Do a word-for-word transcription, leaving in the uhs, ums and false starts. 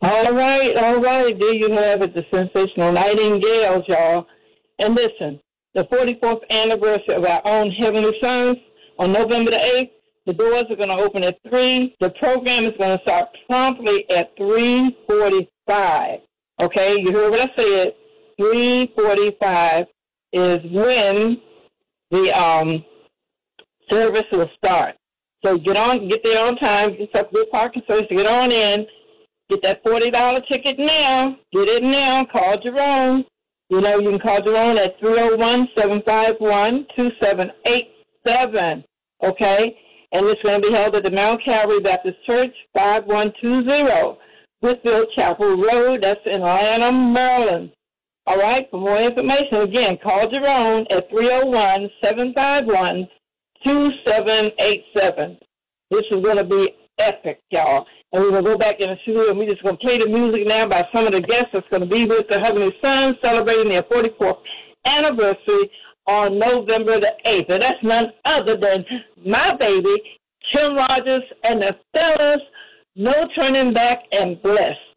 All right, all right. There you have it, the sensational Nightingales, y'all. And listen, the forty-fourth anniversary of our own Heavenly Sons on November the eighth. The doors are going to open at three. The program is going to start promptly at three forty-five. Okay, you heard what I said. three forty-five is when the um, service will start. So get on, get there on time. Get yourself a good parking space to get on in. Get that forty dollars ticket now. Get it now. Call Jerome. You know, you can call Jerome at three oh one, seven five one, two seven eight seven. Okay? And it's going to be held at the Mount Calvary Baptist Church, five one two zero, Whitfield Chapel Road. That's in Lanham, Maryland. All right? For more information, again, call Jerome at three oh one, seven five one, two seven eight seven. This is going to be epic, y'all. And we're going to go back in the studio, and we're just going to play the music now by some of the guests that's going to be with the Heavenly Sons celebrating their forty-fourth anniversary on November the eighth. And that's none other than my baby, Kim Rogers, and the fellas, No Turning Back and Bless.